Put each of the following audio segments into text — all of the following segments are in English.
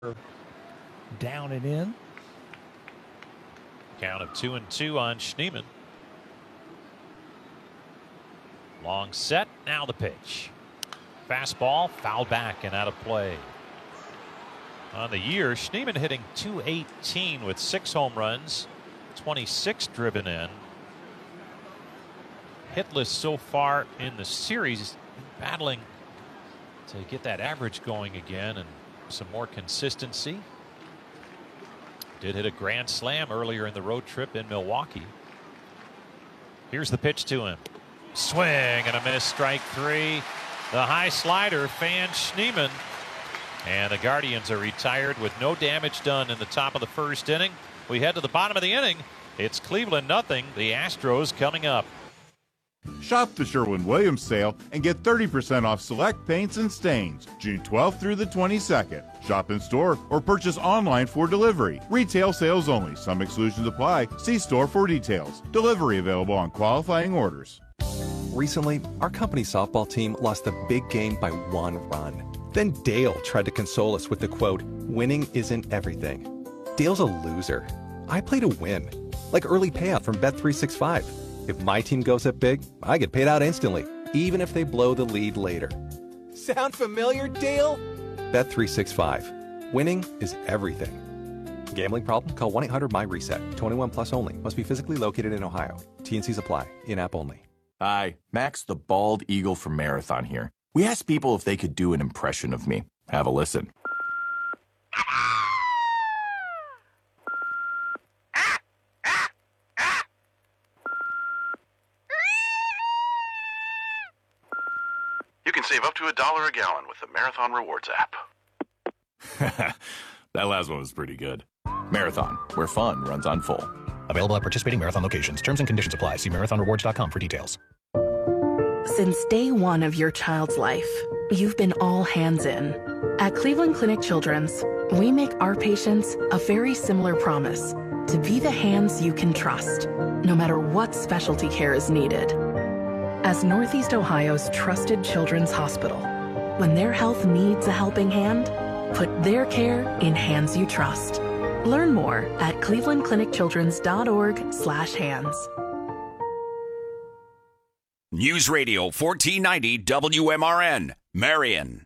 Down and in. Count of 2-2 on Schneemann. Long set. Now the pitch. Fastball fouled back and out of play. On the year, Schneemann hitting .218 with 6 home runs, 26 driven in. Hitless so far in the series, battling to get that average going again and some more consistency. Did hit a grand slam earlier in the road trip in Milwaukee. Here's the pitch to him. Swing and a miss, strike 3. The high slider fanned Schneemann. And the Guardians are retired with no damage done in the top of the first inning. We head to the bottom of the inning. It's Cleveland nothing. The Astros coming up. Shop the Sherwin-Williams sale and get 30% off select paints and stains June 12th through the 22nd. Shop in store or purchase online for delivery. Retail sales only. Some exclusions apply. See store for details. Delivery available on qualifying orders. Recently, our company softball team lost a big game by 1 run. Then Dale tried to console us with the quote, "Winning isn't everything." Dale's a loser. I play to win. Like early payout from Bet365. If my team goes up big, I get paid out instantly, even if they blow the lead later. Sound familiar, Dale? Bet365. Winning is everything. Gambling problem? Call 1-800-MY-RESET. 21 plus only. Must be physically located in Ohio. T&Cs apply. In-app only. Hi, Max the Bald Eagle from Marathon here. We asked people if they could do an impression of me. Have a listen. You can save up to $1 a gallon with the Marathon Rewards app. That last one was pretty good. Marathon, where fun runs on full. Available at participating Marathon locations. Terms and conditions apply. See marathonrewards.com for details. Since day one of your child's life, you've been all hands in. At Cleveland Clinic Children's, we make our patients a very similar promise to be the hands you can trust, no matter what specialty care is needed. As Northeast Ohio's trusted children's hospital, when their health needs a helping hand, put their care in hands you trust. Learn more at clevelandclinicchildrens.org/hands. News Radio 1490 WMRN, Marion.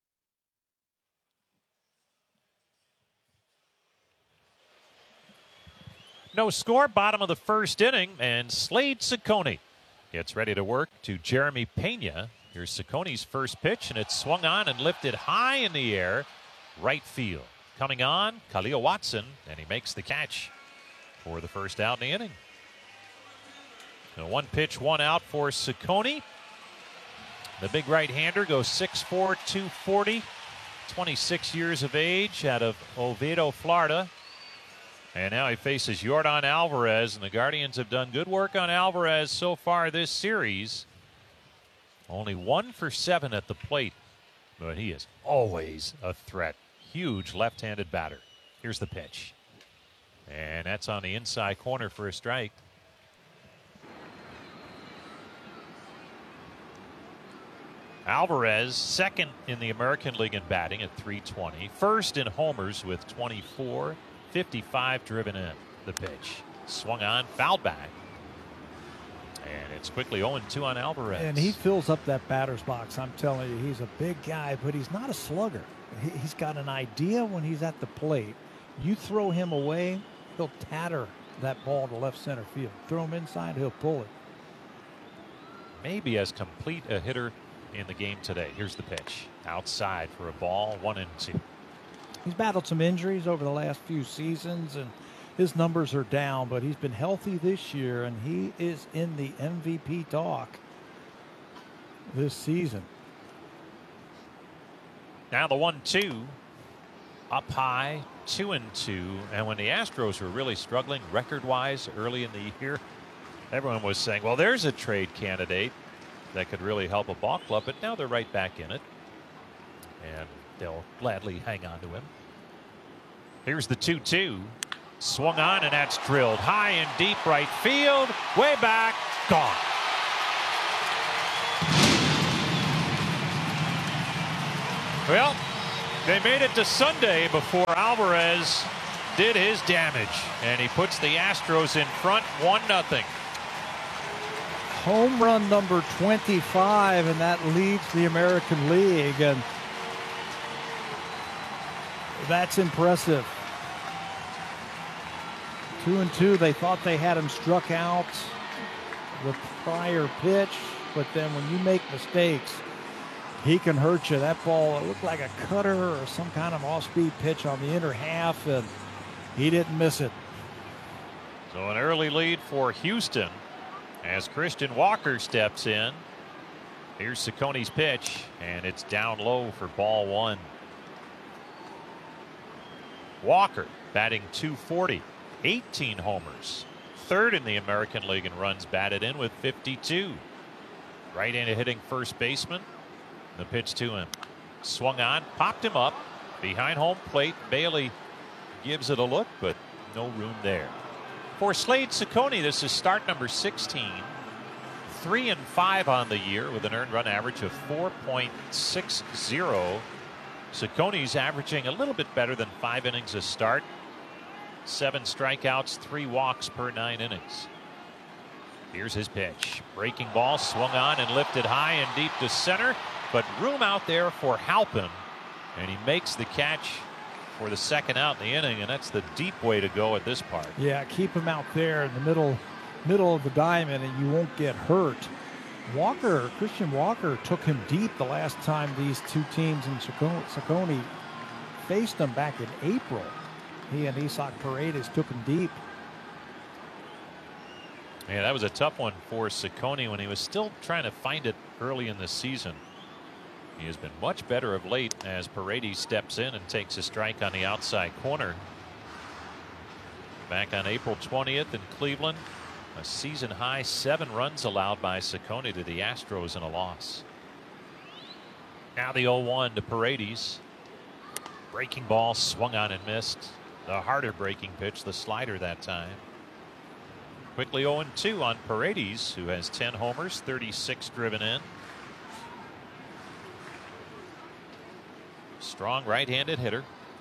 No score, bottom of the first inning, and Slade Ciccone gets ready to work to Jeremy Pena. Here's Ciccone's first pitch, and it's swung on and lifted high in the air, right field. Coming on, Khalil Watson, and he makes the catch for the first out in the inning. And 1 pitch, 1 out for Ciccone. The big right-hander goes 6'4", 240, 26 years of age, out of Oviedo, Florida. And now he faces Yordan Alvarez, and the Guardians have done good work on Alvarez so far this series. Only 1 for 7 at the plate, but he is always a threat. Huge left-handed batter. Here's the pitch. And that's on the inside corner for a strike. Alvarez, second in the American League in batting at .320. First in homers with 24, 55 driven in. The pitch. Swung on, fouled back. And it's quickly 0-2 on Alvarez. And he fills up that batter's box. I'm telling you, he's a big guy, but he's not a slugger. He's got an idea when he's at the plate. You throw him away, he'll tatter that ball to left center field. Throw him inside, he'll pull it. Maybe as complete a hitter in the game today. Here's the pitch. Outside for a ball, 1-2. He's battled some injuries over the last few seasons, and his numbers are down, but he's been healthy this year, and he is in the MVP talk this season. Now the 1-2 up high, 2-2. And when the Astros were really struggling record-wise early in the year, everyone was saying, well, there's a trade candidate that could really help a ball club, but now they're right back in it, and they'll gladly hang on to him. Here's the 2-2. Swung on, and that's drilled high and deep right field. Way back, gone. Well, They made it to Sunday before Alvarez did his damage, and he puts the Astros in front 1-0. Home run number 25, and that leads the American League, and that's impressive. 2-2. They thought they had him struck out the prior pitch, but then when you make mistakes, he can hurt you. That ball, it looked like a cutter or some kind of off-speed pitch on the inner half, and he didn't miss it. So an early lead for Houston as Christian Walker steps in. Here's Cecconi's pitch, and it's down low for ball one. Walker batting .240, 18 homers, third in the American League in runs batted in with 52. Right-handed hitting first baseman. The pitch to him. Swung on, popped him up behind home plate. Bailey gives it a look, but no room there. For Slade Cecconi, this is start number 16. 3-5 on the year with an earned run average of 4.60. Cecconi's averaging a little bit better than 5 innings a start. 7 strikeouts, 3 walks per 9 innings. Here's his pitch. Breaking ball swung on and lifted high and deep to center, but room out there for Halpin, and he makes the catch for the second out in the inning, and that's the deep way to go at this part. Yeah, keep him out there in the middle of the diamond, and you won't get hurt. Christian Walker took him deep the last time these two teams in Cecconi faced them back in April. He and Isaac Paredes took him deep. Yeah, that was a tough one for Cecconi when he was still trying to find it early in the season. He has been much better of late as Paredes steps in and takes a strike on the outside corner. Back on April 20th in Cleveland, a season high 7 runs allowed by Cecconi to the Astros in a loss. Now the 0-1 to Paredes. Breaking ball swung on and missed. The harder breaking pitch, the slider that time. Quickly 0-2 on Paredes, who has 10 homers, 36 driven in. Strong right-handed hitter.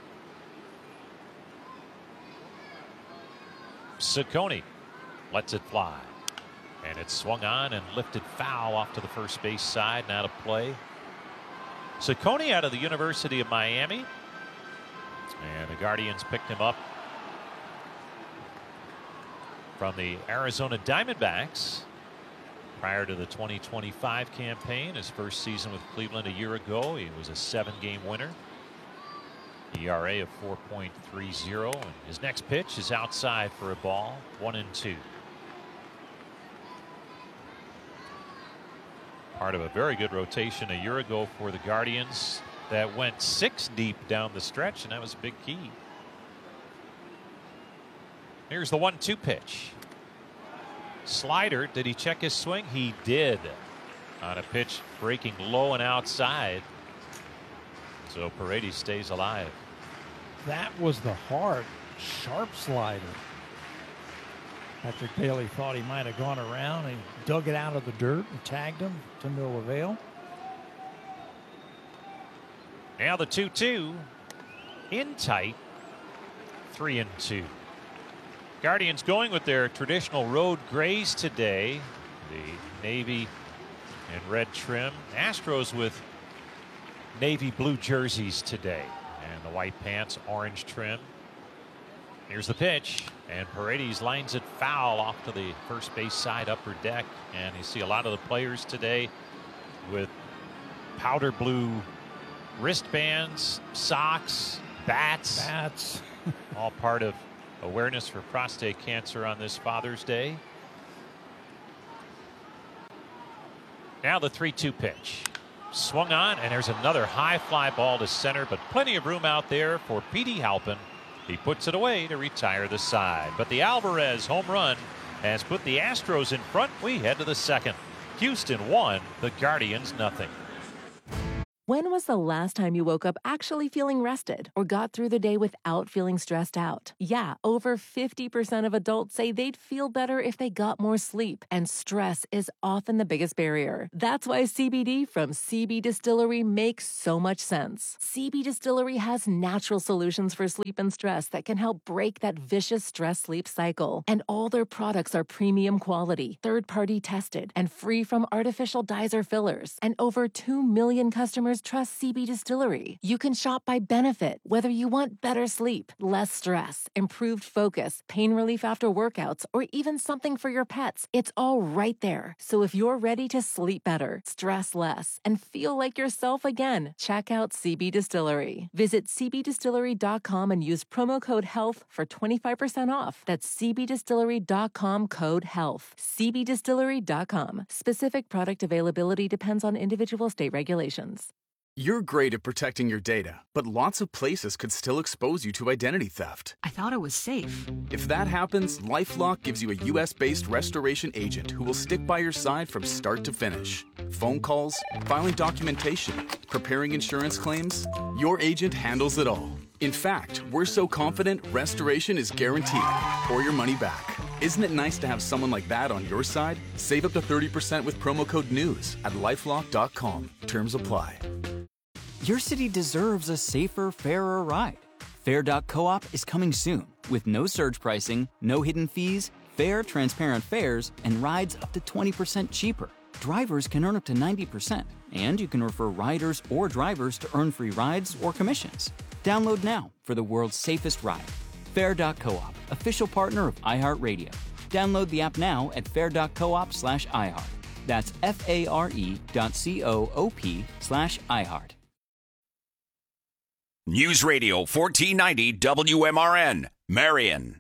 Cecconi lets it fly, and it's swung on and lifted foul off to the first base side, now to play. Cecconi out of the University of Miami, and the Guardians picked him up from the Arizona Diamondbacks prior to the 2025 campaign. His first season with Cleveland a year ago, he was a 7-game winner. ERA of 4.30, and his next pitch is outside for a ball. 1-2. Part of a very good rotation a year ago for the Guardians that went 6 deep down the stretch, and that was a big key. Here's the 1-2 pitch. Slider. Did he check his swing? He did. On a pitch breaking low and outside. So Paredes stays alive. That was the hard, sharp slider. Patrick Bailey thought he might have gone around. He dug it out of the dirt and tagged him to no avail. Now the 2-2. In tight. 3-2. Guardians going with their traditional road grays today. The navy and red trim. Astros with navy blue jerseys today. And the white pants, orange trim. Here's the pitch. And Paredes lines it foul off to the first base side upper deck. And you see a lot of the players today with powder blue wristbands, socks, bats. All part of awareness for prostate cancer on this Father's Day. Now the 3-2 pitch. Swung on, and there's another high fly ball to center, but plenty of room out there for Petey Halpin. He puts it away to retire the side. But the Alvarez home run has put the Astros in front. We head to the second. Houston 1, the Guardians 0. When was the last time you woke up actually feeling rested or got through the day without feeling stressed out? Yeah, over 50% of adults say they'd feel better if they got more sleep, and stress is often the biggest barrier. That's why CBD from CB Distillery makes so much sense. CB Distillery has natural solutions for sleep and stress that can help break that vicious stress-sleep cycle. And all their products are premium quality, third-party tested, and free from artificial dyes or fillers. And over 2 million customers trust CB Distillery. You can shop by benefit, whether you want better sleep, less stress, improved focus, pain relief after workouts, or even something for your pets. It's all right there. So if you're ready to sleep better, stress less, and feel like yourself again, check out CB Distillery. Visit cbdistillery.com and use promo code HEALTH for 25% off. That's cbdistillery.com, code HEALTH. cbdistillery.com. Specific product availability depends on individual state regulations. You're great at protecting your data, but lots of places could still expose you to identity theft. I thought it was safe. If that happens, LifeLock gives you a U.S.-based restoration agent who will stick by your side from start to finish. Phone calls, filing documentation, preparing insurance claims, your agent handles it all. In fact, we're so confident restoration is guaranteed or your money back. Isn't it nice to have someone like that on your side? Save up to 30% with promo code NEWS at LifeLock.com. Terms apply. Your city deserves a safer, fairer ride. Fair.coop is coming soon with no surge pricing, no hidden fees, fair, transparent fares, and rides up to 20% cheaper. Drivers can earn up to 90%, and you can refer riders or drivers to earn free rides or commissions. Download now for the world's safest ride. Fair.coop, official partner of iHeartRadio. Download the app now at fair.coop/iHeart. That's FARE.coop/iHeart. News Radio 1490 WMRN, Marion.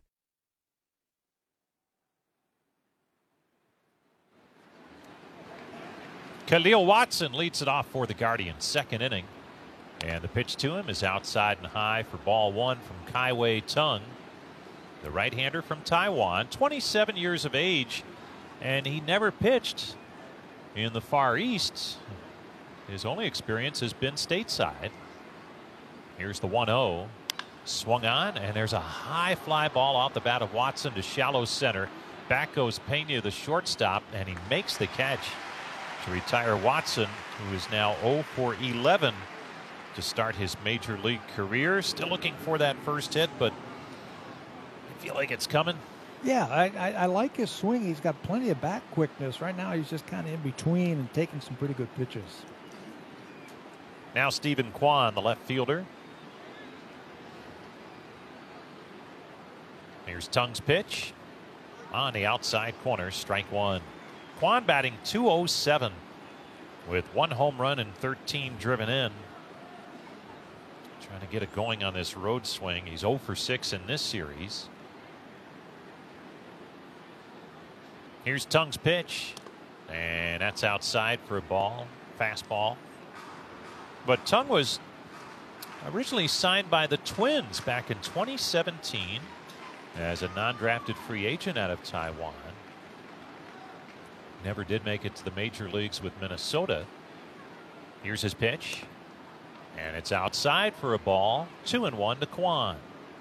Khalil Watson leads it off for the Guardians, second inning. And the pitch to him is outside and high for ball one from Kai-Wei Tung, the right-hander from Taiwan, 27 years of age, and he never pitched in the Far East. His only experience has been stateside. Here's the 1-0. Swung on, and there's a high fly ball off the bat of Watson to shallow center. Back goes Pena, the shortstop, and he makes the catch to retire Watson, who is now 0 for 11 to start his major league career. Still looking for that first hit, but I feel like it's coming. Yeah, I like his swing. He's got plenty of back quickness. Right now he's just kind of in between and taking some pretty good pitches. Now Stephen Kwan, the left fielder. Here's Tung's pitch on the outside corner, strike one. Kwan batting .207 with 1 home run and 13 driven in. Trying to get it going on this road swing. He's 0 for 6 in this series. Here's Tung's pitch, and that's outside for a ball, fastball. But Tung was originally signed by the Twins back in 2017 as a non-drafted free agent out of Taiwan. Never did make it to the major leagues with Minnesota. Here's his pitch, and it's outside for a ball. 2-1 to Kwan.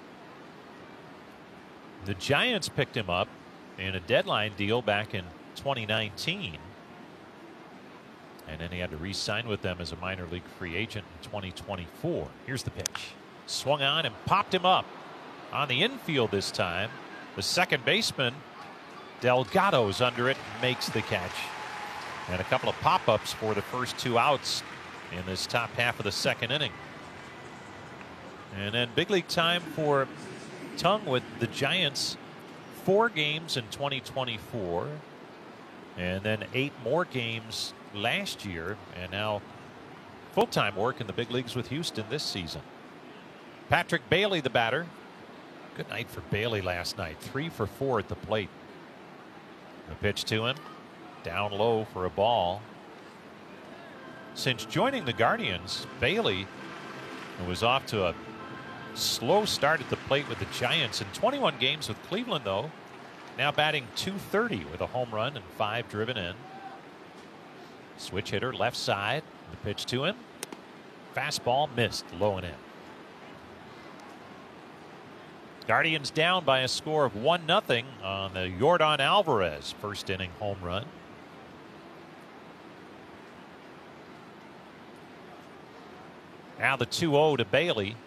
The Giants picked him up in a deadline deal back in 2019. And then he had to re-sign with them as a minor league free agent in 2024. Here's the pitch. Swung on and popped him up. On the infield this time, the second baseman, Delgado's under it, makes the catch. And a couple of pop-ups for the first 2 outs in this top half of the second inning. And then big league time for Tung with the Giants. 4 games in 2024. And then 8 more games last year. And now full-time work in the big leagues with Houston this season. Patrick Bailey, the batter. Good night for Bailey last night. 3 for 4 at the plate. The pitch to him. Down low for a ball. Since joining the Guardians, Bailey was off to a slow start at the plate with the Giants. In 21 games with Cleveland, though, now batting .230 with a home run and 5 driven in. Switch hitter, left side. The pitch to him. Fastball missed, low and in. Guardians down by a score of 1-0 on the Yordan Alvarez first inning home run. Now the 2-0 to Bailey.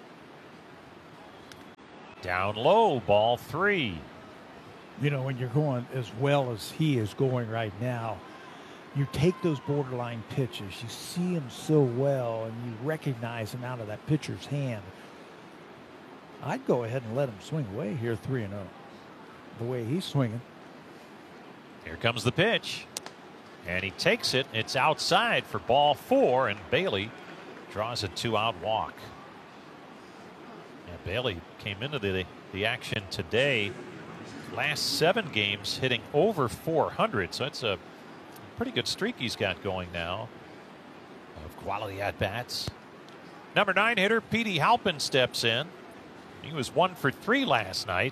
Down low, ball 3. You know, when you're going as well as he is going right now, you take those borderline pitches, you see them so well, and you recognize them out of that pitcher's hand. I'd go ahead and let him swing away here 3-0. The way he's swinging. Here comes the pitch. And he takes it. It's outside for ball 4, and Bailey draws a 2-out walk. Yeah, Bailey came into the action today. Last 7 games hitting over 400, so it's a pretty good streak he's got going now of quality at-bats. Number 9 hitter Petey Halpin steps in. He was 1 for 3 last night.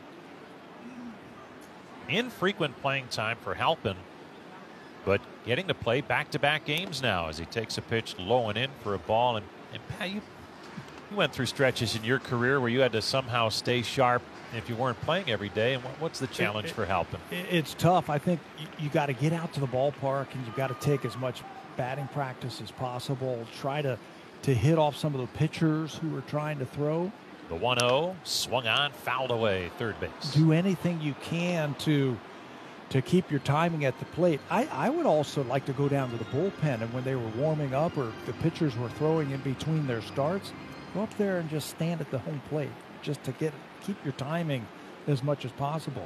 Infrequent playing time for Halpin, but getting to play back-to-back games now as he takes a pitch low and in for a ball. And Pat, you went through stretches in your career where you had to somehow stay sharp if you weren't playing every day. And what's the challenge for Halpin? It's tough. I think you got to get out to the ballpark and you've got to take as much batting practice as possible. Try to hit off some of the pitchers who are trying to throw. The 1-0 swung on, fouled away, third base. Do anything you can to keep your timing at the plate. I would also like to go down to the bullpen, and when they were warming up or the pitchers were throwing in between their starts, go up there and just stand at the home plate just to keep your timing as much as possible.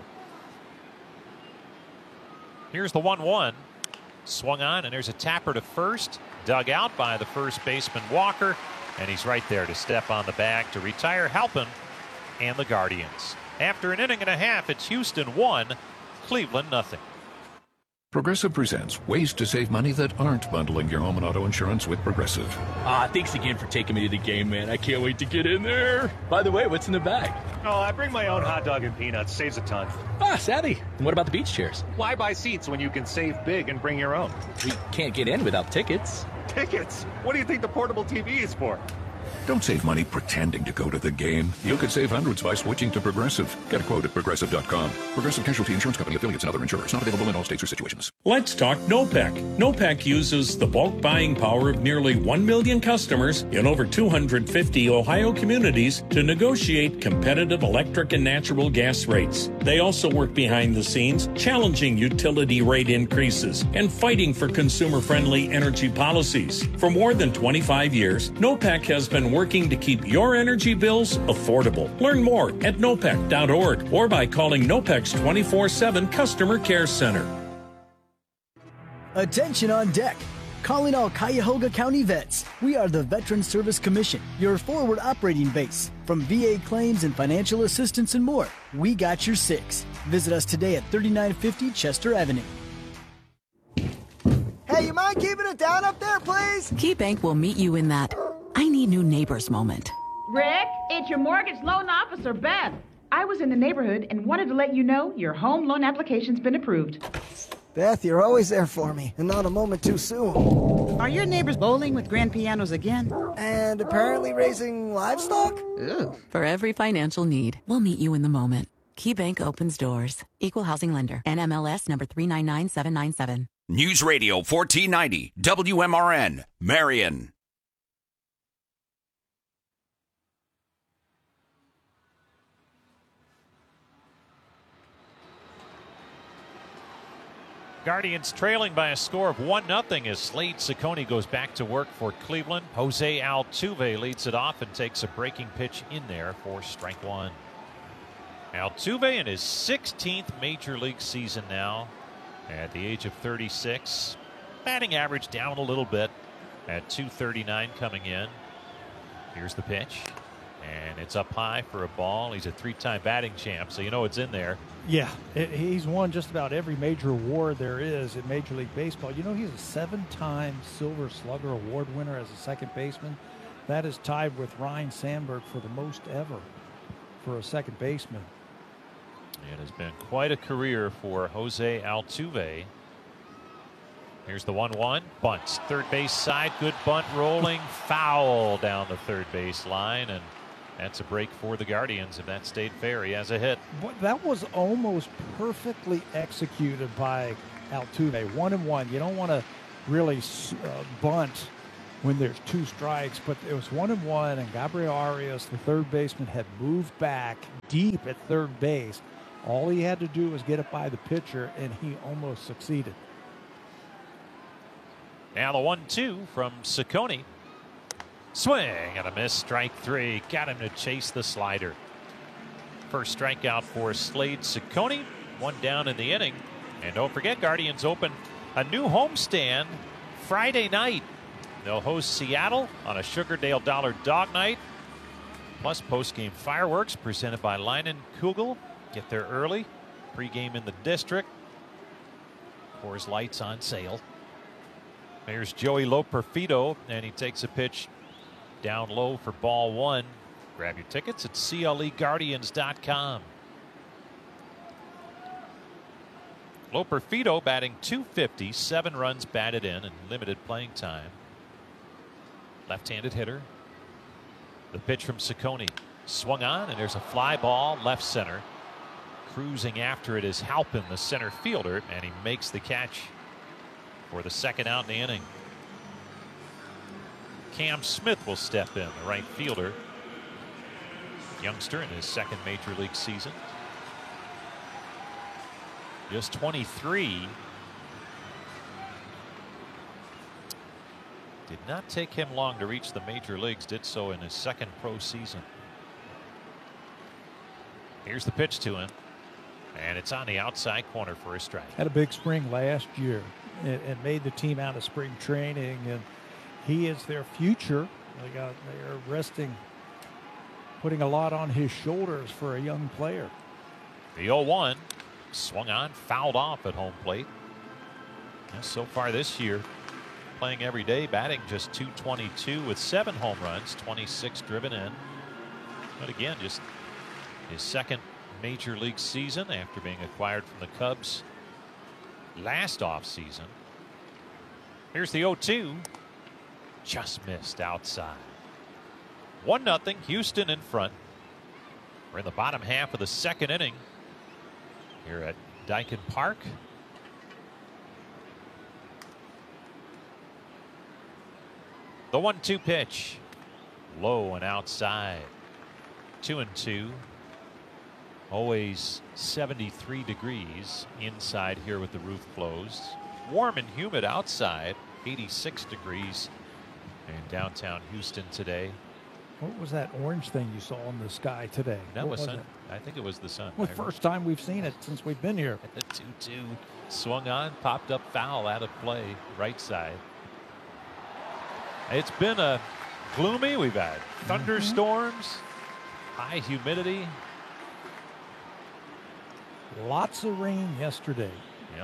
Here's the 1-1. Swung on, and there's a tapper to first. Dug out by the first baseman Walker, and he's right there to step on the bag to retire Halpin and the Guardians. After an inning and a half, it's Houston 1, Cleveland 0. Progressive presents ways to save money that aren't bundling your home and auto insurance with Progressive. Thanks again for taking me to the game, man. I can't wait to get in there. By the way, what's in the bag? Oh, I bring my own hot dog and peanuts. Saves a ton. Savvy. And what about the beach chairs? Why buy seats when you can save big and bring your own? We can't get in without tickets. Tickets? What do you think the portable TV is for? Don't save money pretending to go to the game. You could save hundreds by switching to Progressive. Get a quote at Progressive.com. Progressive Casualty Insurance Company, affiliates, and other insurers. Not available in all states or situations. Let's talk NOPEC. NOPEC uses the bulk buying power of nearly 1 million customers in over 250 Ohio communities to negotiate competitive electric and natural gas rates. They also work behind the scenes, challenging utility rate increases and fighting for consumer-friendly energy policies. For more than 25 years, NOPEC has been working to keep your energy bills affordable. Learn more at nopec.org or by calling NOPEC's 24/7 Customer Care Center. Attention on deck. Calling all Cuyahoga County vets. We are the Veteran Service Commission, your forward operating base. From VA claims and financial assistance and more, we got your six. Visit us today at 3950 Chester Avenue. Hey, you mind keeping it down up there, please? KeyBank will meet you in that I need new neighbors moment. Rick, it's your mortgage loan officer, Beth. I was in the neighborhood and wanted to let you know your home loan application's been approved. Beth, you're always there for me, and not a moment too soon. Are your neighbors bowling with grand pianos again? And apparently raising livestock? Ooh. For every financial need, we'll meet you in the moment. KeyBank opens doors. Equal housing lender. NMLS number 399797. News Radio 1490 WMRN, Marion. Guardians trailing by a score of 1-0 as Slade Ciccone goes back to work for Cleveland. Jose Altuve leads it off and takes a breaking pitch in there for strike one. Altuve in his 16th major league season now at the age of 36. Batting average down a little bit at .239 coming in. Here's the pitch. And it's up high for a ball. He's a three-time batting champ, so you know it's in there. Yeah, he's won just about every major award there is in Major League Baseball. You know, he's a 7-time Silver Slugger Award winner as a second baseman. That is tied with Ryne Sandberg for the most ever for a second baseman. It has been quite a career for Jose Altuve. Here's the 1-1. Bunts. Third base side. Good bunt rolling. Foul down the third base line. And that's a break for the Guardians. If that stayed fair, he has a hit. That was almost perfectly executed by Altuve. 1-1. You don't want to really bunt when there's 2 strikes, but it was 1-1, and Gabriel Arias, the third baseman, had moved back deep at third base. All he had to do was get it by the pitcher, and he almost succeeded. Now the 1-2 from Ciccone. Swing and a miss. Strike 3. Got him to chase the slider. First strikeout for Slade Ciccone. 1 down in the inning. And don't forget, Guardians open a new homestand Friday night. They'll host Seattle on a Sugardale Dollar Dog Night. Plus post-game fireworks presented by Leinen Kugel. Get there early. Pre-game in the district. Coors Lights on sale. Here's Joey Loperfido, and he takes a pitch down low for ball 1. Grab your tickets at CLEGuardians.com. Loperfido batting .250, 7 runs batted in and limited playing time. Left-handed hitter. The pitch from Ciccone. Swung on, and there's a fly ball left center. Cruising after it is Halpin, the center fielder, and he makes the catch for the second out in the inning. Cam Smith will step in, the right fielder. Youngster in his second major league season. Just 23. Did not take him long to reach the major leagues. Did so in his second pro season. Here's the pitch to him. And it's on the outside corner for a strike. Had a big spring last year. It made the team out of spring training, and he is their future. They're resting, putting a lot on his shoulders for a young player. The 0-1 swung on, fouled off at home plate. And so far this year, playing every day, batting just .222 with 7 home runs, 26 driven in. But again, just his second major league season after being acquired from the Cubs last offseason. Here's the 0-2. Just missed outside. 1-0 Houston in front. We're in the bottom half of the second inning here at Daikin Park. The 1-2 pitch. Low and outside. 2-2. Always 73 degrees inside here with the roof closed. Warm and humid outside, 86 degrees in downtown Houston today. What was that orange thing you saw in the sky today? That was sun. I think it was the sun. Well, the first time we've seen it since we've been here. The 2-2 swung on, popped up foul out of play, right side. It's been a gloomy. We've had thunderstorms, high humidity. Lots of rain yesterday. Yep.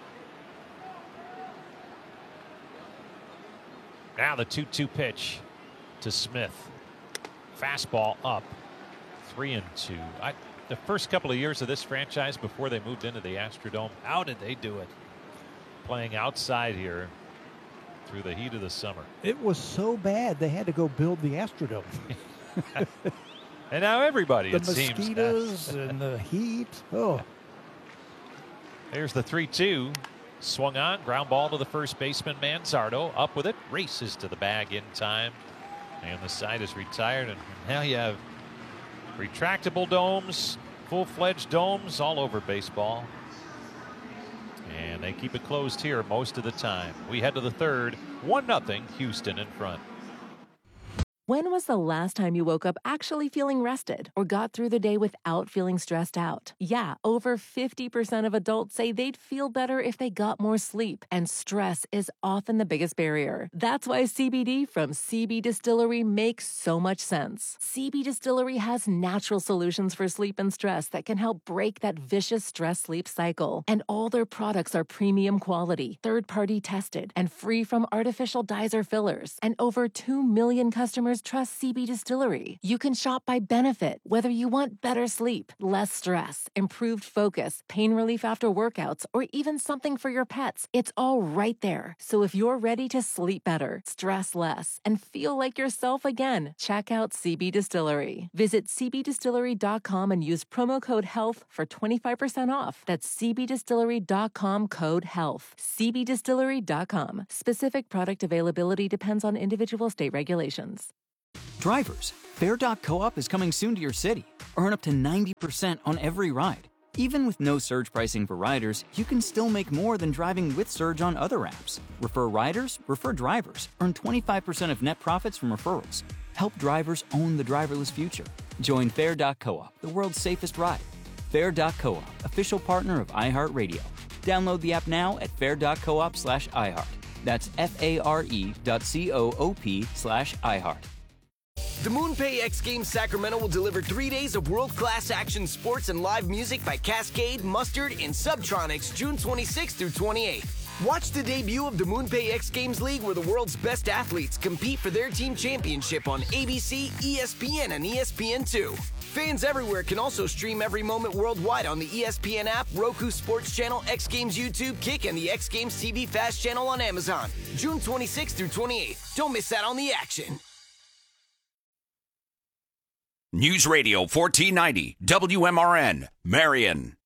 Now the 2-2 pitch to Smith. Fastball up. 3-2. The first couple of years of this franchise before they moved into the Astrodome, how did they do it? Playing outside here through the heat of the summer. It was so bad they had to go build the Astrodome. And now everybody, the it seems. The mosquitoes and the heat. Oh. There's the 3-2. Swung on. Ground ball to the first baseman, Manzardo. Up with it. Races to the bag in time. And the side is retired. And now you have retractable domes, full-fledged domes all over baseball. And they keep it closed here most of the time. We head to the third. 1-0 Houston in front. When was the last time you woke up actually feeling rested or got through the day without feeling stressed out? Yeah, over 50% of adults say they'd feel better if they got more sleep, and stress is often the biggest barrier. That's why CBD from CB Distillery makes so much sense. CB Distillery has natural solutions for sleep and stress that can help break that vicious stress-sleep cycle. And all their products are premium quality, third-party tested, and free from artificial dyes or fillers. And over 2 million customers customers trust CB Distillery. You can shop by benefit, whether you want better sleep, less stress, improved focus, pain relief after workouts, or even something for your pets. It's all right there. So if you're ready to sleep better, stress less, and feel like yourself again, check out CB Distillery. Visit cbdistillery.com and use promo code HEALTH for 25% off. That's cbdistillery.com, code HEALTH. cbdistillery.com. Specific product availability depends on individual state regulations. Drivers, Fair.coop is coming soon to your city. Earn up to 90% on every ride. Even with no surge pricing for riders, you can still make more than driving with Surge on other apps. Refer riders, refer drivers. Earn 25% of net profits from referrals. Help drivers own the driverless future. Join Fair.coop, the world's safest ride. Fair.coop, official partner of iHeartRadio. Download the app now at fair.coop/iHeart. That's FARE.coop/iHeart. The MoonPay X Games Sacramento will deliver 3 days of world-class action sports and live music by Cascade, Mustard, and Subtronics June 26th through 28th. Watch the debut of the MoonPay X Games League where the world's best athletes compete for their team championship on ABC, ESPN, and ESPN2. Fans everywhere can also stream every moment worldwide on the ESPN app, Roku Sports Channel, X Games YouTube, Kick, and the X Games TV Fast channel on Amazon. June 26th through 28th. Don't miss out on the action. News Radio 1490 WMRN, Marion.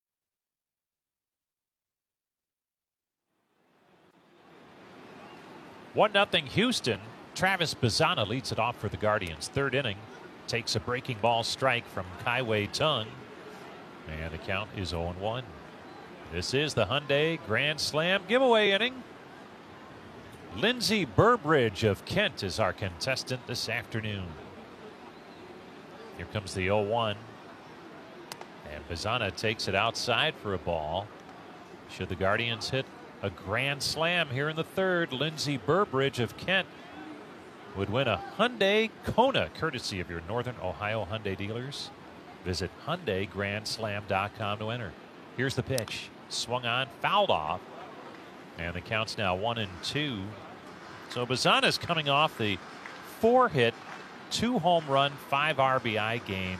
1-0 Houston. Travis Bazzana leads it off for the Guardians. Third inning. Takes a breaking ball strike from Kaiwei Tung. And the count is 0-1. This is the Hyundai Grand Slam giveaway inning. Lindsey Burbridge of Kent is our contestant this afternoon. Here comes the 0-1. And Bazzana takes it outside for a ball. Should the Guardians hit a grand slam here in the third, Lindsey Burbridge of Kent would win a Hyundai Kona, courtesy of your Northern Ohio Hyundai dealers. Visit HyundaiGrandSlam.com to enter. Here's the pitch. Swung on, fouled off. And the count's now 1-2. So Bazzana's coming off the 4-hit, 2-home run, 5 RBI game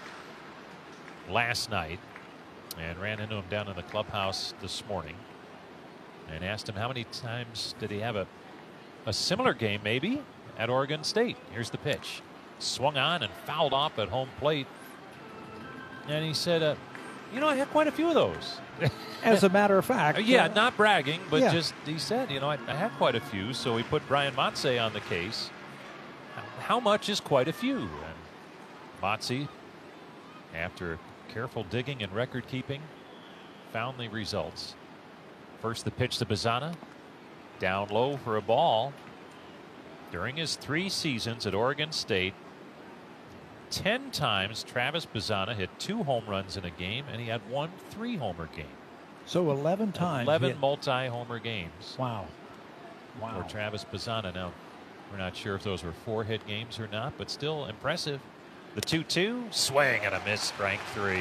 last night. And ran into him down in the clubhouse this morning. And asked him how many times did he have a similar game maybe at Oregon State. Here's the pitch. Swung on and fouled off at home plate. And he said, I had quite a few of those. As a matter of fact. Yeah, not bragging, but just he said, I had quite a few. So we put Brian Motze on the case. How much is quite a few? And Motze, after careful digging and record keeping, found the results. First the pitch to Bazzana. Down low for a ball. During his 3 seasons at Oregon State, 10 times Travis Bazzana hit 2 home runs in a game, and he had 1 3-homer game. So 11 times. 11 multi-homer games. Wow. For Travis Bazzana. Now, we're not sure if those were 4-hit games or not, but still impressive. The 2-2, swing and a miss, strike 3.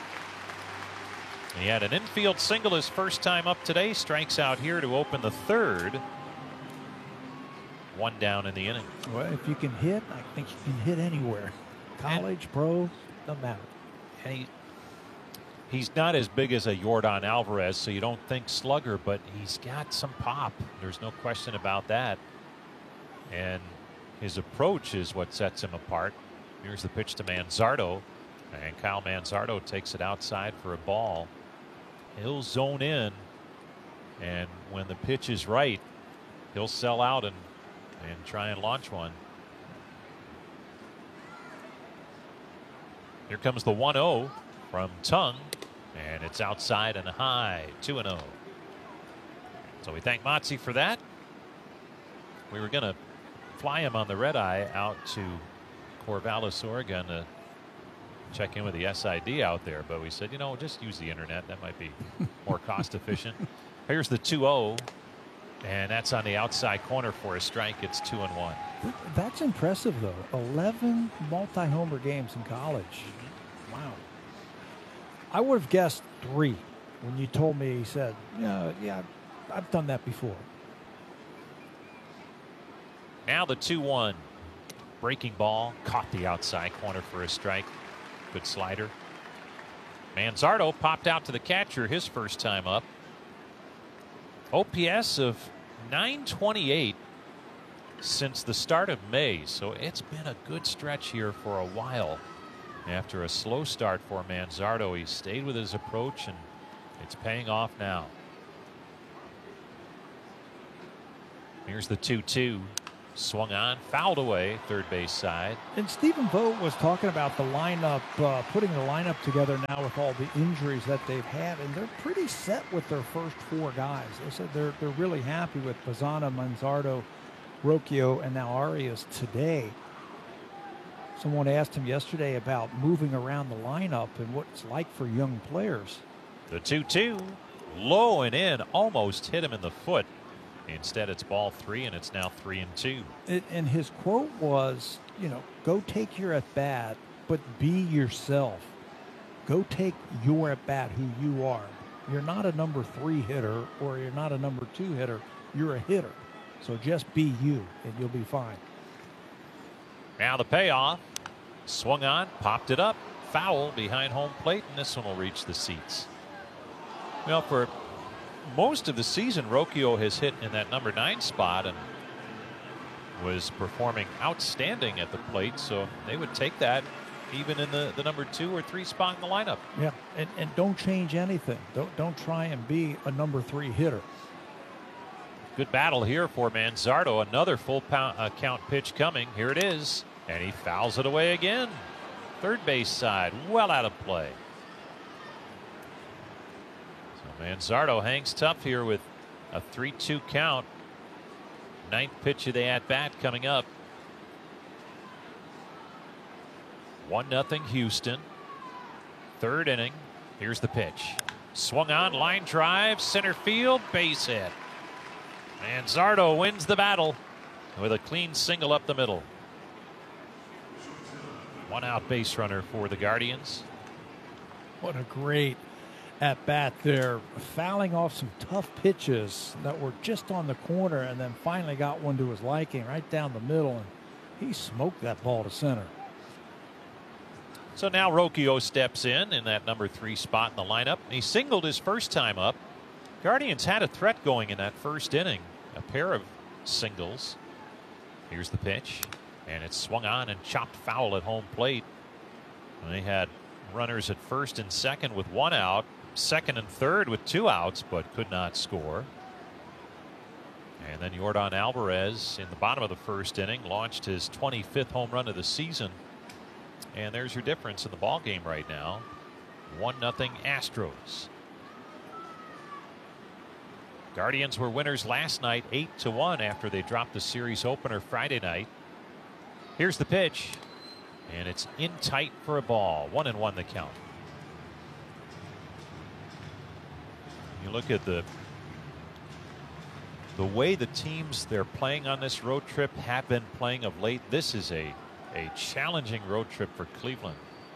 He had an infield single his first time up today. Strikes out here to open the third. 1 down in the inning. Well, if you can hit, I think you can hit anywhere. College, pro, doesn't matter. And he's not as big as a Yordan Alvarez, so you don't think slugger, but he's got some pop. There's no question about that. And his approach is what sets him apart. Here's the pitch to Manzardo. And Kyle Manzardo takes it outside for a ball. He'll zone in, and when the pitch is right, he'll sell out and try and launch one. Here comes the 1-0 from Tung, and it's outside and high, 2-0. So we thank Motze for that. We were going to fly him on the red eye out to Corvallis, Oregon to check in with the SID out there, but we said, just use the internet. That might be more cost efficient. Here's the 2-0, and that's on the outside corner for a strike. It's 2-1. That's impressive, though. 11 multi-homer games in college. Wow. I would have guessed 3 when you told me. He said, yeah, I've done that before. Now the 2-1. breaking ball, caught the outside corner for a strike. Good slider. Manzardo popped out to the catcher his first time up. OPS of .928 since the start of May, so it's been a good stretch here for a while. After a slow start for Manzardo, he stayed with his approach, and it's paying off now. Here's the 2-2. Swung on, fouled away, third base side. And Stephen Vogt was talking about the lineup, putting the lineup together now with all the injuries that they've had, and they're pretty set with their first four guys. They said they're really happy with Bazzana, Manzardo, Rocchio, and now Arias today. Someone asked him yesterday about moving around the lineup and what it's like for young players. The 2-2, low and in, almost hit him in the foot. Instead, it's ball 3, and it's now 3-2. And his quote was, go take your at-bat, but be yourself. Go take your at-bat who you are. You're not a number 3 hitter, or you're not a number 2 hitter. You're a hitter. So just be you, and you'll be fine. Now the payoff. Swung on, popped it up. Foul behind home plate, and this one will reach the seats. Well, for most of the season, Rocchio has hit in that number 9 spot and was performing outstanding at the plate, so they would take that even in the number 2 or 3 spot in the lineup. Yeah, and don't change anything. Don't try and be a number 3 hitter. Good battle here for Manzardo. Another full count pitch coming. Here it is, and he fouls it away again. Third base side, well out of play. Manzardo hangs tough here with a 3-2 count. 9th pitch of the at-bat coming up. 1-0 Houston. Third inning. Here's the pitch. Swung on, line drive, center field, base hit. Manzardo wins the battle with a clean single up the middle. 1 out base runner for the Guardians. What a great at bat there, fouling off some tough pitches that were just on the corner, and then finally got one to his liking right down the middle, and he smoked that ball to center. So now Rocchio steps in that number 3 spot in the lineup. He singled his first time up. Guardians had a threat going in that first inning, a pair of singles. Here's the pitch, and it's swung on and chopped foul at home plate. And they had runners at first and second with 1 out. Second and third with 2 outs, but could not score. And then Yordan Alvarez in the bottom of the first inning launched his 25th home run of the season. And there's your difference in the ball game right now. 1-0 Astros. Guardians were winners last night, 8-1 after they dropped the series opener Friday night. Here's the pitch, and it's in tight for a ball. 1-1 the count. You look at the way the teams they're playing on this road trip have been playing of late. This is a challenging road trip for Cleveland.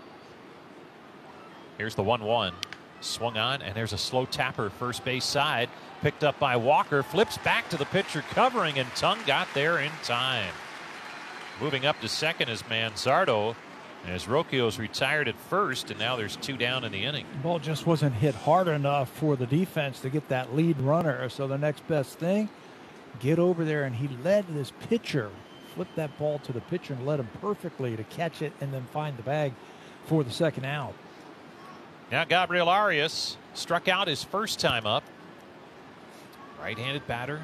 Here's the 1-1. Swung on, and there's a slow tapper first base side. Picked up by Walker. Flips back to the pitcher covering, and Tung got there in time. Moving up to second is Manzardo, as Rocchio's retired at first, and now there's 2 down in the inning. The ball just wasn't hit hard enough for the defense to get that lead runner. So the next best thing, get over there, and he led this pitcher, flipped that ball to the pitcher and led him perfectly to catch it and then find the bag for the second out. Now Gabriel Arias struck out his first time up. Right-handed batter.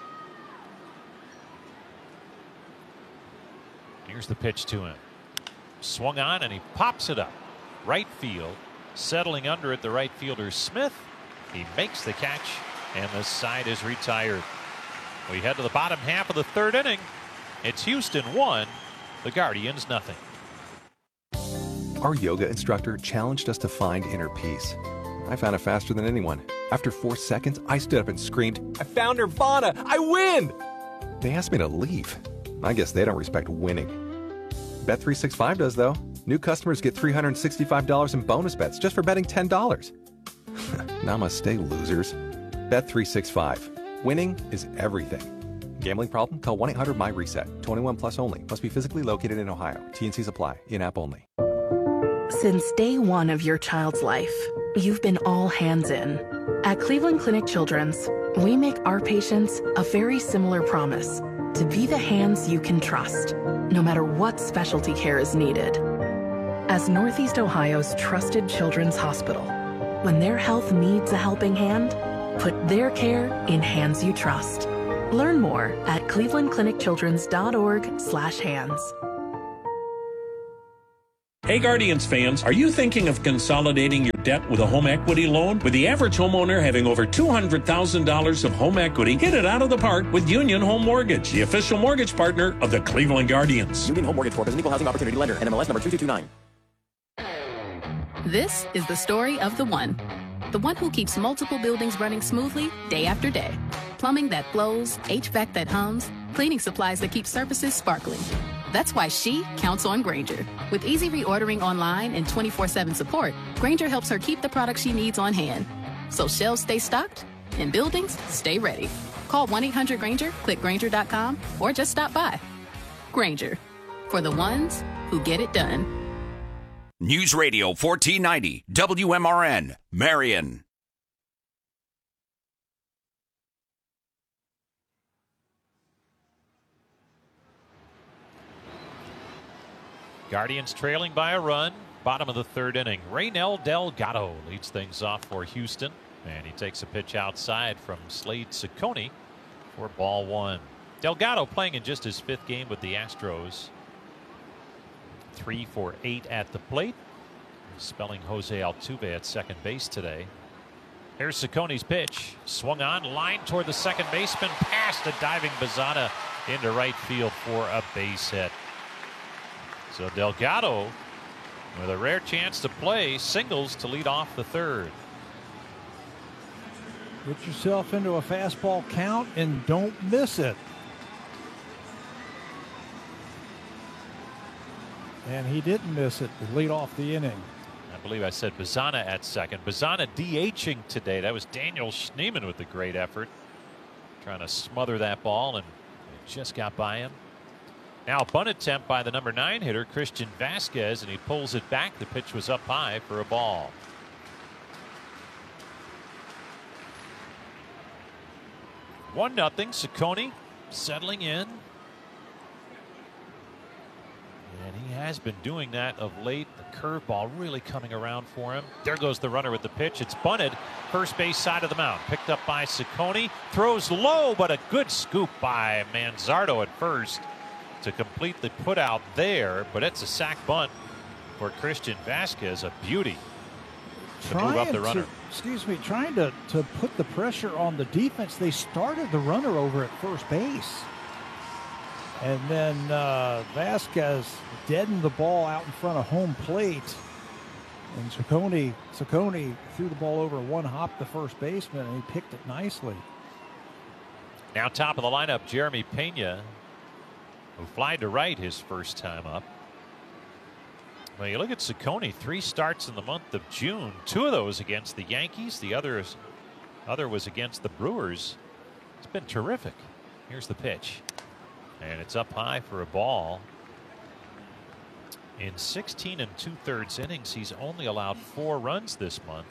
Here's the pitch to him. Swung on, and he pops it up. Right field. Settling under it, the right fielder Smith. He makes the catch, and the side is retired. We head to the bottom half of the third inning. It's Houston 1, the Guardians nothing. Our yoga instructor challenged us to find inner peace. I found it faster than anyone. After 4 seconds, I stood up and screamed, "I found Nirvana! I win!" They asked me to leave. I guess they don't respect winning. Bet365 does, though. New customers get $365 in bonus bets just for betting $10. Namaste, losers. Bet365. Winning is everything. Gambling problem? Call 1-800-MY-RESET. 21 plus only. Must be physically located in Ohio. T&Cs apply. In-app only. Since day one of your child's life, you've been all hands in. At Cleveland Clinic Children's, we make our patients a very similar promise to be the hands you can trust, no matter what specialty care is needed. As Northeast Ohio's trusted children's hospital, when their health needs a helping hand, put their care in hands you trust. Learn more at clevelandclinicchildrens.org/hands. Hey Guardians fans, are you thinking of consolidating your debt with a home equity loan? With the average homeowner having over $200,000 of home equity, hit it out of the park with Union Home Mortgage, the official mortgage partner of the Cleveland Guardians. Union Home Mortgage Corp. is an equal housing opportunity lender. NMLS number 2229. This is the story of the one who keeps multiple buildings running smoothly day after day. Plumbing that flows, HVAC that hums, cleaning supplies that keep surfaces sparkling. That's why she counts on Grainger. With easy reordering online and 24/7 support, Grainger helps her keep the products she needs on hand. So shelves stay stocked and buildings stay ready. Call 1-800-GRAINGER, click Grainger.com, or just stop by. Grainger, for the ones who get it done. News Radio 1490, WMRN, Marion. Guardians trailing by a run. Bottom of the third inning. Raynel Delgado leads things off for Houston. And he takes a pitch outside from Slade Ciccone for ball one. Delgado playing in just his fifth game with the Astros. 3 for 8 at the plate. Spelling Jose Altuve at second base today. Here's Ciccone's pitch. Swung on, line toward the second baseman, past a diving Bazana into right field for a base hit. So Delgado, with a rare chance to play, singles to lead off the third. Get yourself into a fastball count and don't miss it. And he didn't miss it to lead off the inning. I believe I said Bazana at second. Bazana DHing today. That was Daniel Schneemann with a great effort. Trying to smother that ball, and it just got by him. Now a bunt attempt by the number 9 hitter, Christian Vasquez, and he pulls it back. The pitch was up high for a ball. One nothing. Ciccone settling in. And he has been doing that of late. The curveball really coming around for him. There goes the runner with the pitch. It's bunted. First base side of the mound. Picked up by Ciccone. Throws low, but a good scoop by Manzardo at first to complete the put out there. But it's a sac bunt for Christian Vasquez. A beauty to move up the runner. Trying to put the pressure on the defense. They started the runner over at first base. And then Vasquez deadened the ball out in front of home plate. And Ciccone threw the ball over one hop the first baseman, and he picked it nicely. Now top of the lineup, Jeremy Pena, who flied to right his first time up. Well, you look at Ciccone, 3 starts in the month of June. 2 of those against the Yankees. The other was against the Brewers. It's been terrific. Here's the pitch. And it's up high for a ball. In 16 2/3 innings, he's only allowed 4 runs this month.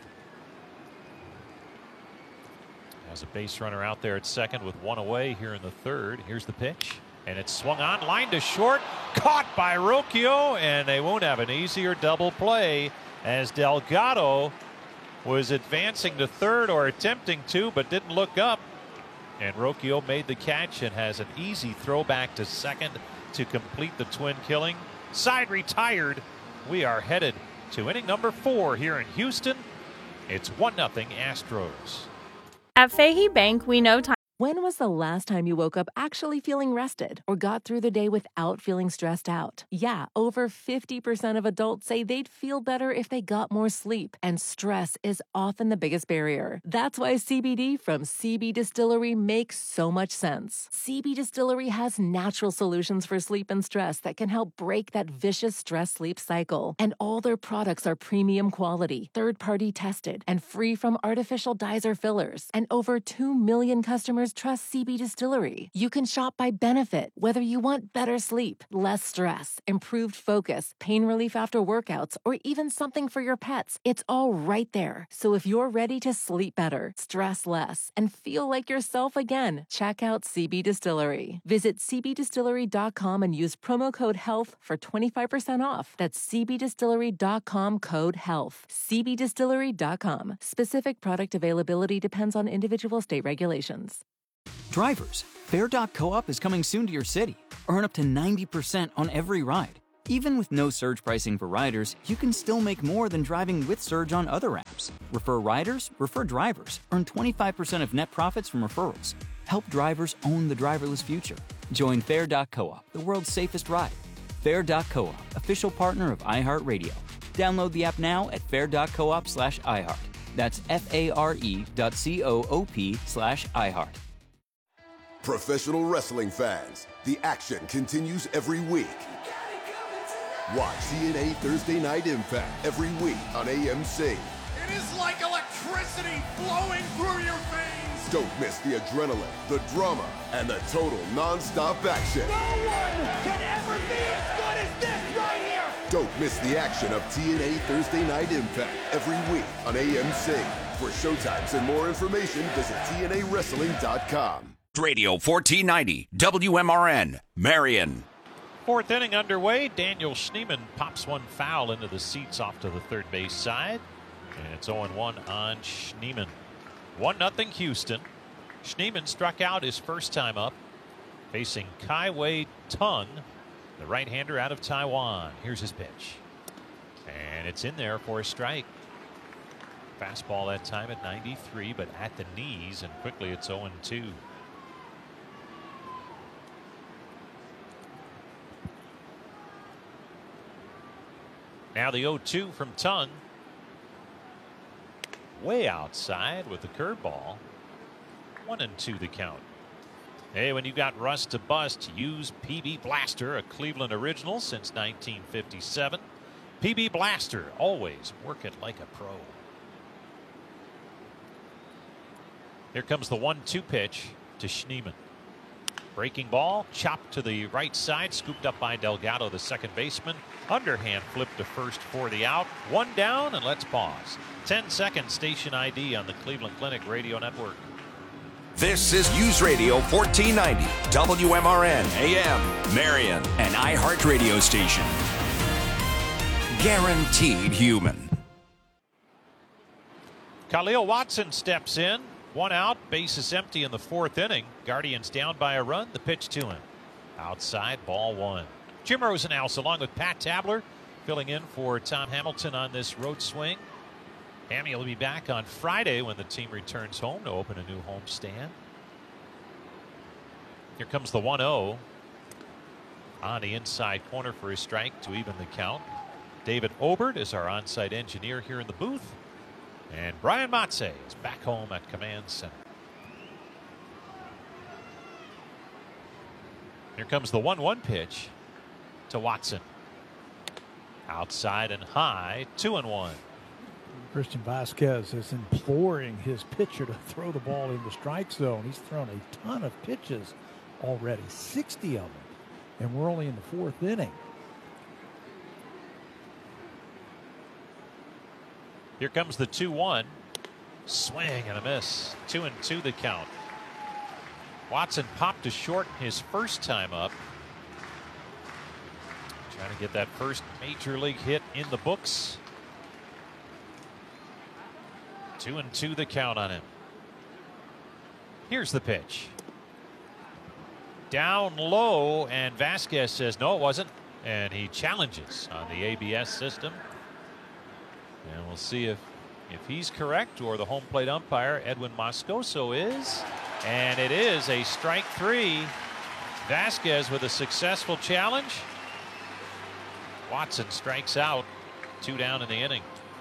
Has a base runner out there at second with 1 away here in the third. Here's the pitch. And it's swung on, line to short, caught by Rocchio, and they won't have an easier double play as Delgado was advancing to third or attempting to, but didn't look up. And Rocchio made the catch and has an easy throw back to second to complete the twin killing. Side retired. We are headed to inning number 4 here in Houston. It's 1-0 Astros. At Fahey Bank, we know time. When was the last time you woke up actually feeling rested or got through the day without feeling stressed out? Yeah, over 50% of adults say they'd feel better if they got more sleep, and stress is often the biggest barrier. That's why CBD from CB Distillery makes so much sense. CB Distillery has natural solutions for sleep and stress that can help break that vicious stress-sleep cycle. And all their products are premium quality, third-party tested, and free from artificial dyes or fillers. And over 2 million customers customers trust CB Distillery. You can shop by benefit, whether you want better sleep, less stress, improved focus, pain relief after workouts, or even something for your pets. It's all right there. So if you're ready to sleep better, stress less, and feel like yourself again, check out CB Distillery. Visit cbdistillery.com and use promo code HEALTH for 25% off. That's cbdistillery.com, code HEALTH. cbdistillery.com. Specific product availability depends on individual state regulations. Drivers, Fair.coop is coming soon to your city. Earn up to 90% on every ride. Even with no surge pricing for riders, you can still make more than driving with Surge on other apps. Refer riders, refer drivers. Earn 25% of net profits from referrals. Help drivers own the driverless future. Join Fair.coop, the world's safest ride. Fair.coop, official partner of iHeartRadio. Download the app now at fair.coop/iHeart. That's FARE.coop/iHeart. Professional wrestling fans, the action continues every week. Watch TNA Thursday Night Impact every week on AMC. It is like electricity flowing through your veins. Don't miss the adrenaline, the drama, and the total non-stop action. No one can ever be as good as this right here. Don't miss the action of TNA Thursday Night Impact every week on AMC. For showtimes and more information, visit TNAWrestling.com. Radio 1490, WMRN, Marion. Fourth inning underway. Daniel Schneemann pops one foul into the seats off to the third base side. And it's 0-1 on Schneemann. 1-0 Houston. Schneemann struck out his first time up, facing Kai-Wei Tung, the right-hander out of Taiwan. Here's his pitch. And it's in there for a strike. Fastball that time at 93, but at the knees, and quickly it's 0-2. Now the 0-2 from Tung. Way outside with the curveball. 1-2 the count. Hey, when you got rust to bust, use PB Blaster, a Cleveland original since 1957. PB Blaster, always work it like a pro. Here comes the 1-2 pitch to Schneemann. Breaking ball, chopped to the right side, scooped up by Delgado, the second baseman. Underhand flip to first for the out. One down, and let's pause. 10-second station ID on the Cleveland Clinic Radio Network. This is News Radio 1490, WMRN AM, Marion, an iHeart radio station. Guaranteed human. Khalil Watson steps in. One out, bases empty in the fourth inning. Guardians down by a run. The pitch to him. Outside, ball one. Jim Rosenhaus along with Pat Tabler filling in for Tom Hamilton on this road swing. Hammy will be back on Friday when the team returns home to open a new homestand. Here comes the 1-0 on the inside corner for a strike to even the count. David Obert is our on-site engineer here in the booth. And Brian Matze is back home at Command Center. Here comes the 1-1 pitch to Watson. Outside and high, 2-1. Christian Vasquez is imploring his pitcher to throw the ball in the strike zone. He's thrown a ton of pitches already, 60 of them, and we're only in the fourth inning. Here comes the 2-1. Swing and a miss. 2-2 the count. Watson popped to short his first time up. Trying to get that first major league hit in the books. 2-2 the count on him. Here's the pitch. Down low, and Vasquez says no, it wasn't. And he challenges on the ABS system. And we'll see if he's correct or the home plate umpire, Edwin Moscoso, is. And it is a strike three. Vasquez with a successful challenge. Watson strikes out. 2 down in the inning.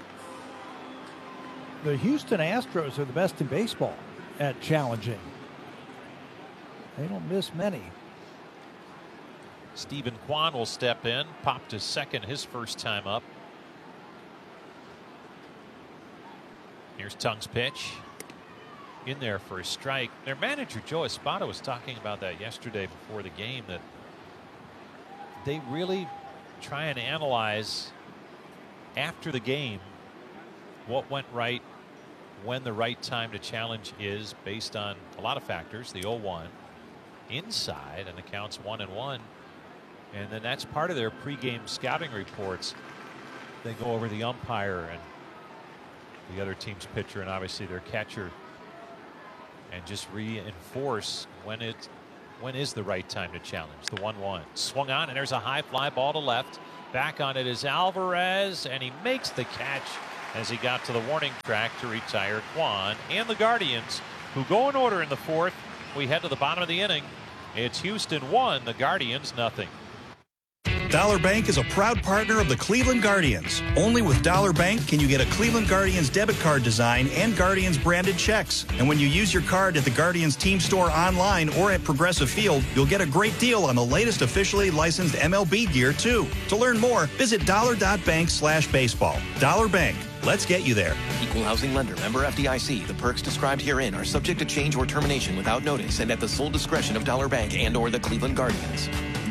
The Houston Astros are the best in baseball at challenging. They don't miss many. Stephen Kwan will step in. Popped to second his first time up. Here's Tung's pitch. in there for a strike. Their manager, Joe Espada, was talking about that yesterday before the game, that they really try and analyze after the game what went right, when the right time to challenge is, based on a lot of factors. The 0-1 inside, and the count's 1-1. And then that's part of their pregame scouting reports. They go over the umpire and the other team's pitcher and obviously their catcher, and just reinforce when is the right time to challenge. The 1-1 swung on, and there's a high fly ball to left. Back on it is Alvarez, and he makes the catch as he got to the warning track to retire Kwan. And the Guardians, who go in order in the fourth. We head to the bottom of the inning. It's Houston 1, the Guardians nothing. Dollar Bank is a proud partner of the Cleveland Guardians. Only with Dollar Bank can you get a Cleveland Guardians debit card design and Guardians branded checks. And when you use your card at the Guardians team store online or at Progressive Field, you'll get a great deal on the latest officially licensed MLB gear too. To learn more, visit dollar.bank/baseball. Dollar Bank. Let's get you there. Equal housing lender. Member FDIC. The perks described herein are subject to change or termination without notice and at the sole discretion of Dollar Bank and or the Cleveland Guardians.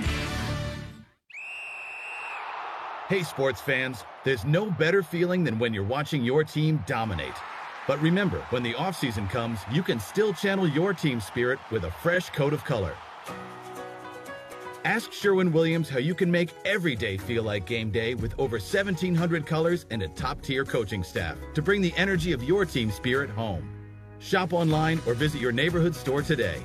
Hey, sports fans, there's no better feeling than when you're watching your team dominate. But remember, when the offseason comes, you can still channel your team spirit with a fresh coat of color. Ask Sherwin-Williams how you can make every day feel like game day with over 1,700 colors and a top-tier coaching staff to bring the energy of your team spirit home. Shop online or visit your neighborhood store today.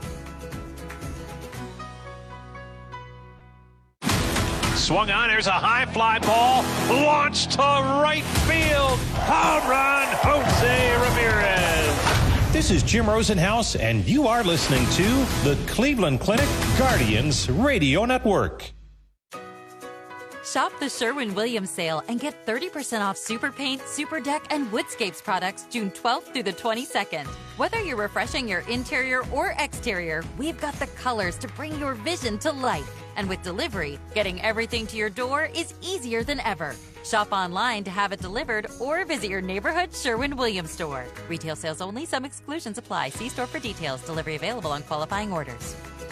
Swung on, there's a high fly ball, launched to right field. Home run, Jose Ramirez. This is Jim Rosenhaus, and you are listening to the Cleveland Clinic Guardians Radio Network. Shop the Sherwin-Williams sale and get 30% off Super Paint, Super Deck, and Woodscapes products June 12th through the 22nd. Whether you're refreshing your interior or exterior, we've got the colors to bring your vision to life. And with delivery, getting everything to your door is easier than ever. Shop online to have it delivered or visit your neighborhood Sherwin-Williams store. Retail sales only. Some exclusions apply. See store for details. Delivery available on qualifying orders.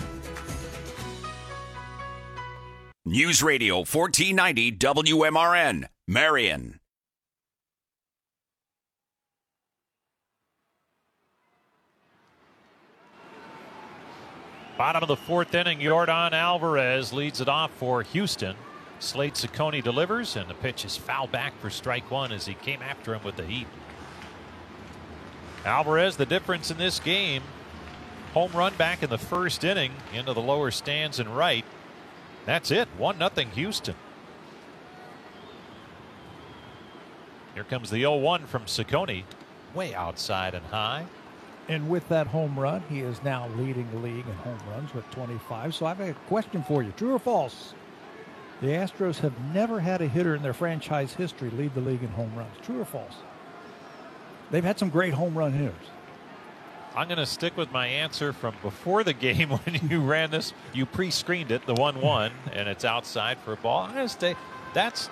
News Radio 1490 WMRN, Marion. Bottom of the fourth inning, Yordan Alvarez leads it off for Houston. Slade Ciccone delivers, and the pitch is fouled back for strike one as he came after him with the heat. Alvarez, the difference in this game. Home run back in the first inning into the lower stands and right. That's it. 1-0 Houston. Here comes the 0-1 from Ciccone. Way outside and high. And with that home run, he is now leading the league in home runs with 25. So I've got a question for you. True or false? The Astros have never had a hitter in their franchise history lead the league in home runs. True or false? They've had some great home run hitters. I'm going to stick with my answer from before the game when you ran this. You pre-screened it, the 1-1, and it's outside for a ball. I'm going to stay. That's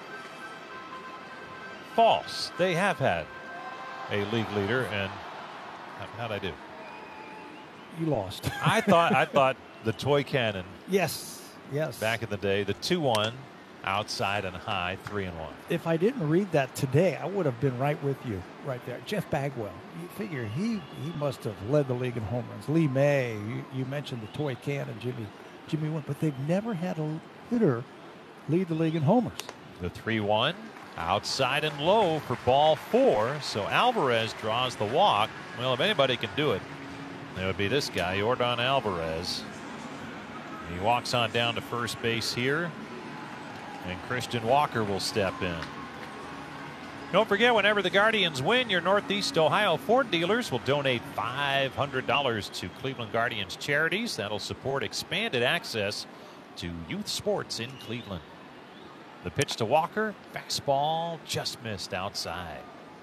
false. They have had a league leader, and how'd I do? You lost. I thought the toy cannon. Yes. Back in the day, the 2-1, outside and high, 3-1. If I didn't read that today, I would have been right with you right there. Jeff Bagwell. You figure he must have led the league in home runs. Lee May. You mentioned the toy cannon, Jimmy Wynn, but they've never had a hitter lead the league in homers. The 3-1, outside and low for ball 4. So Alvarez draws the walk. Well, if anybody can do it, it would be this guy, Yordan Alvarez. He walks on down to first base here, and Christian Walker will step in. Don't forget, whenever the Guardians win, your Northeast Ohio Ford dealers will donate $500 to Cleveland Guardians charities. That'll support expanded access to youth sports in Cleveland. The pitch to Walker, fastball just missed outside.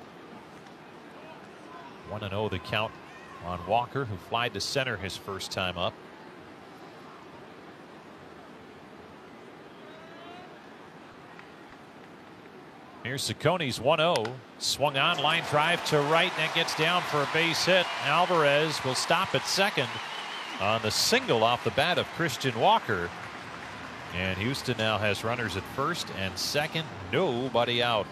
1-0 the count on Walker, who flied to center his first time up. Here's Cicconi's 1-0. Swung on, line drive to right, and gets down for a base hit. Alvarez will stop at second on the single off the bat of Christian Walker. And Houston now has runners at first and second. Nobody out.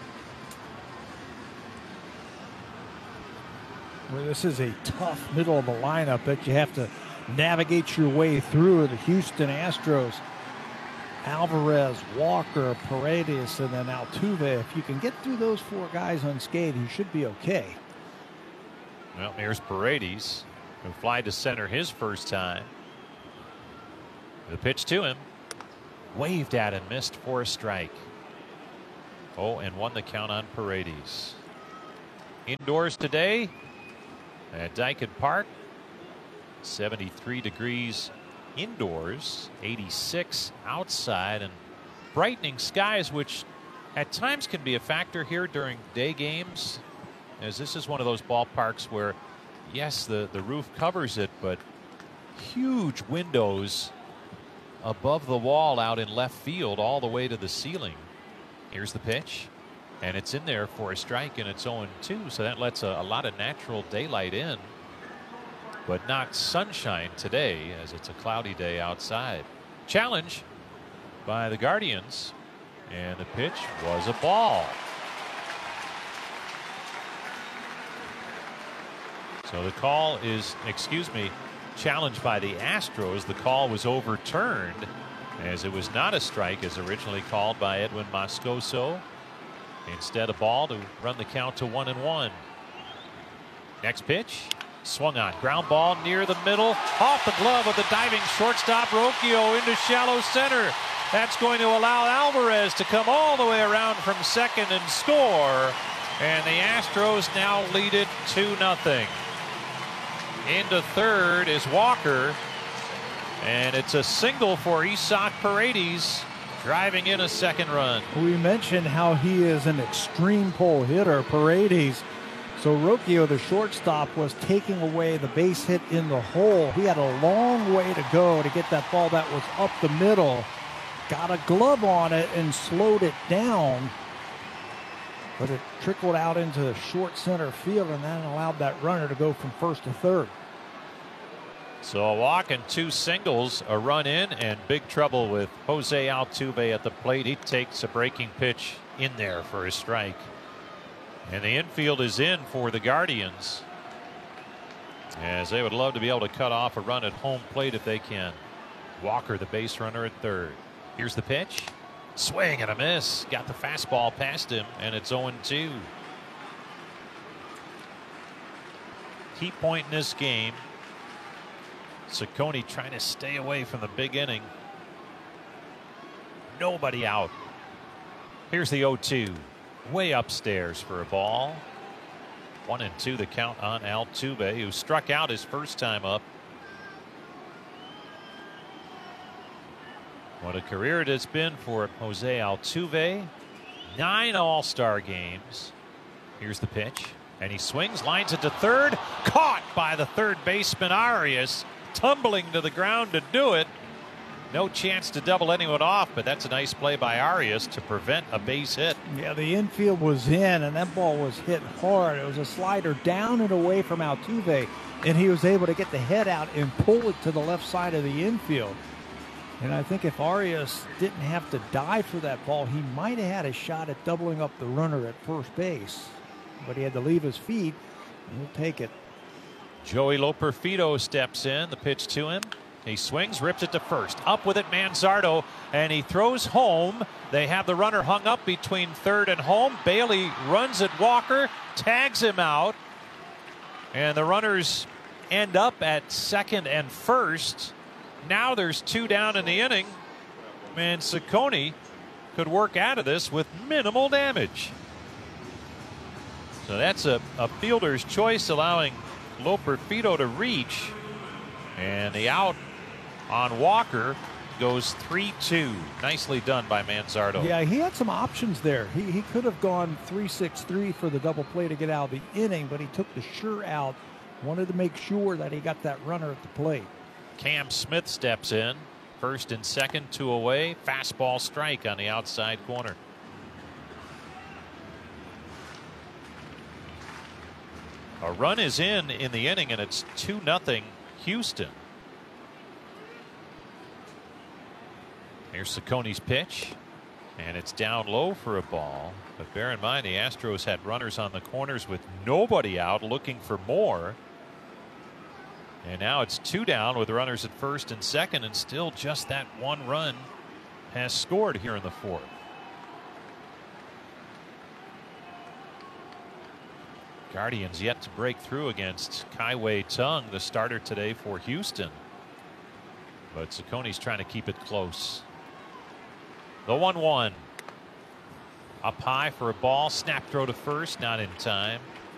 Well, this is a tough middle of the lineup that you have to navigate your way through. The Houston Astros. Alvarez, Walker, Paredes, and then Altuve. If you can get through those four guys unscathed, you should be okay. Well, here's Paredes, who fly to center his first time. The pitch to him. Waved at and missed for a strike. 0-1 the count on Paredes. Indoors today at Daikin Park. 73 degrees indoors, 86 outside, and brightening skies, which at times can be a factor here during day games, as this is one of those ballparks where, yes, the roof covers it, but huge windows above the wall out in left field all the way to the ceiling. Here's the pitch, and it's in there for a strike, and it's 0-2, so that lets a lot of natural daylight in. But not sunshine today, as it's a cloudy day outside. Challenge by the Guardians, and the pitch was a ball. So the call is, challenged by the Astros. The call was overturned, as it was not a strike as originally called by Edwin Moscoso. Instead, a ball to run the count to 1-1. Next pitch. Swung on, ground ball near the middle, off the glove of the diving shortstop Rocchio into shallow center. That's going to allow Alvarez to come all the way around from second and score. And the Astros now lead it 2-0. Into third is Walker. And it's a single for Isaac Paredes, driving in a second run. We mentioned how he is an extreme pull hitter, Paredes. So Rocchio, the shortstop, was taking away the base hit in the hole. He had a long way to go to get that ball that was up the middle. Got a glove on it and slowed it down. But it trickled out into the short center field, and that allowed that runner to go from first to third. So a walk and two singles, a run in, and big trouble with Jose Altuve at the plate. He takes a breaking pitch in there for a strike. And the infield is in for the Guardians, as they would love to be able to cut off a run at home plate if they can. Walker, the base runner, at third. Here's the pitch. Swing and a miss. Got the fastball past him, and it's 0-2. Key point in this game. Ciccone trying to stay away from the big inning. Nobody out. Here's the 0-2. Way upstairs for a ball. 1-2 the count on Altuve, who struck out his first time up. What a career it has been for Jose Altuve. 9 All-Star games. Here's the pitch, and he swings, lines it to third. Caught by the third baseman Arias, tumbling to the ground to do it. No chance to double anyone off, but that's a nice play by Arias to prevent a base hit. Yeah, the infield was in, and that ball was hit hard. It was a slider down and away from Altuve, and he was able to get the head out and pull it to the left side of the infield. And I think if Arias didn't have to dive for that ball, he might have had a shot at doubling up the runner at first base. But he had to leave his feet, and he'll take it. Joey Loperfido steps in. The pitch to him. He swings, rips it to first. Up with it, Manzardo, and he throws home. They have the runner hung up between third and home. Bailey runs at Walker, tags him out, and the runners end up at second and first. Now there's 2 down in the inning, and Ciccone could work out of this with minimal damage. So that's a fielder's choice, allowing Loperfido to reach, and the out on Walker goes 3-2. Nicely done by Manzardo. Yeah, he had some options there. He could have gone 3-6-3 for the double play to get out of the inning, but he took the sure out. Wanted to make sure that he got that runner at the plate. Cam Smith steps in. First and second, 2 away. Fastball strike on the outside corner. A run is in the inning, and it's 2-0 Houston. Here's Cicconi's pitch, and it's down low for a ball. But bear in mind, the Astros had runners on the corners with nobody out, looking for more. And now it's 2 down with runners at first and second, and still just that one run has scored here in the fourth. Guardians yet to break through against Kai-Wei Tung, the starter today for Houston. But Cicconi's trying to keep it close. The 1-1. Up high for a ball. Snap throw to first. Not in time.